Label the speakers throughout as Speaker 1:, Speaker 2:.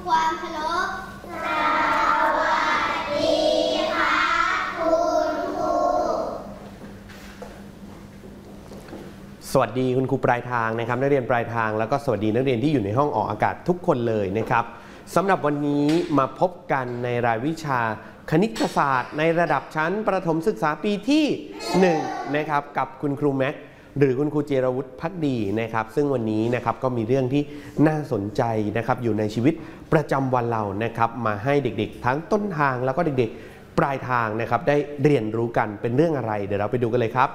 Speaker 1: ความเคารพสวัสดีค่ะคุณครู
Speaker 2: สวัสดีคุณครูปลายทางนะครับนักเรียนปลายทางแล้วก็สวัสดีนักเรียนที่อยู่ในห้องออกอากาศทุกคนเลยนะครับสำหรับวันนี้มาพบกันในรายวิชาคณิตศาสตร์ในระดับชั้นประถมศึกษาปีที่1นะครับกับคุณครูแม็กหรือคุณครูเจรวุฒิภักดีนะครับซึ่งวันนี้นะครับก็มีเรื่องที่น่าสนใจนะครับอยู่ในชีวิตประจำวันเรานะครับมาให้เด็กๆทั้งต้นทางแล้วก็เด็กๆปลายทางนะครับได้เรียนรู้กันเป็นเรื่องอะไรเดี๋ยวเราไปดูกันเลยครับ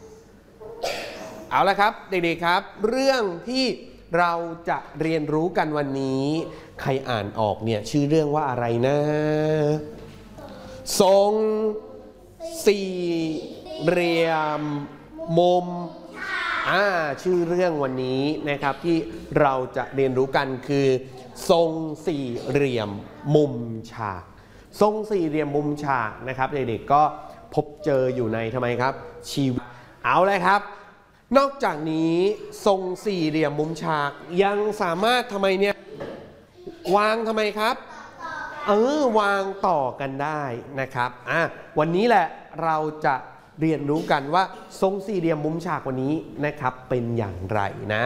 Speaker 2: เอาละครับเด็กๆครับเรื่องที่เราจะเรียนรู้กันวันนี้ใครอ่านออกเนี่ยชื่อเรื่องว่าอะไรนะทรงสี่เหลี่ยมมุมชื่อเรื่องวันนี้นะครับที่เราจะเรียนรู้กันคือทรงสี่เหลี่ยมมุมฉากทรงสี่เหลี่ยมมุมฉากนะครับเด็กๆก็พบเจออยู่ในทำไมครับชีวิตเอาเลยครับนอกจากนี้ทรงสี่เหลี่ยมมุมฉากยังสามารถทำไมเนี่ยวางทำไมครับวางต่อกันได้นะครับวันนี้แหละเราจะเรียนรู้กันว่าทรงสี่เหลี่ยมมุมฉากวันนี้นะครับเป็นอย่างไรนะ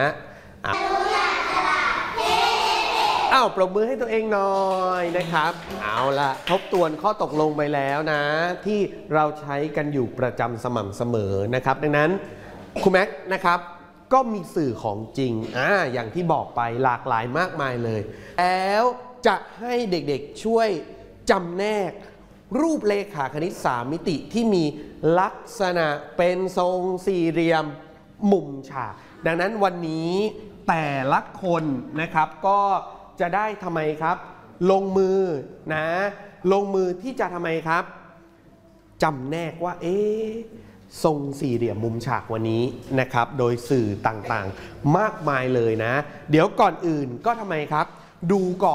Speaker 2: ปรบมือให้ตัวเองหน่อยนะครับเอาละทบทวนข้อตกลงไปแล้วนะที่เราใช้กันอยู่ประจำสม่ำเสมอนะครับดังนั้นครูแม็กนะครับก็มีสื่อของจริงอย่างที่บอกไปหลากหลายมากมายเลยแล้วจะให้เด็กๆช่วยจำแนกรูปเลขาคณิต3มิติที่มีลักษณะเป็นทรงสี่เหลี่ยมมุมฉากดังนั้นวันนี้แต่ละคนนะครับก็จะได้ทำไมครับลงมือนะลงมือที่จะทำไมครับจำแนกว่าทรงสี่เหลี่ยมมุมฉากวันนี้นะครับโดยสื่อต่างๆมากมายเลยนะเดี๋ยวก่อนอื่นก็ทำไมครับดูก่อน